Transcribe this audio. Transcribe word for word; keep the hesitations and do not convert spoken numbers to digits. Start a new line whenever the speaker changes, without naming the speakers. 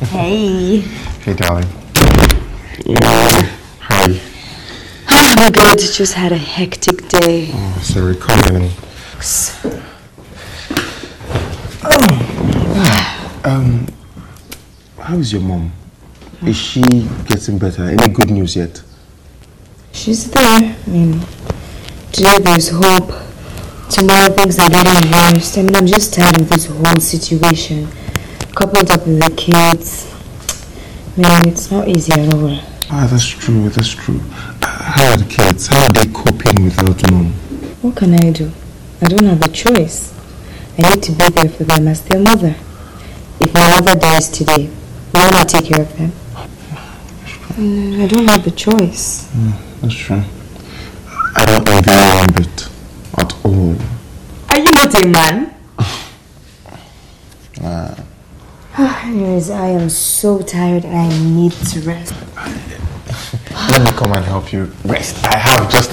Hey.
Hey, darling. Hi.
Oh my God, just had a hectic day.
Oh, sorry, come in. Oh. Um, how's your mom? Is she getting better? Any good news yet?
She's there. I mean, today there's hope. Tomorrow things are getting worse. I mean, I'm just tired of this whole situation. Coupled up with the kids. Man, it's not easy at all.
Ah, that's true, that's true. How are the kids? How are they coping without mom?
What can I do? I don't have a choice. I need to be there for them as their mother. If my mother dies today, will I take care of them? Mm, I don't have a choice.
Mm, that's true. I don't envy you one bit. At all.
Are you not a man?
uh,
Anyways, I am so tired and I need to rest.
Let me come and help you rest. I have just a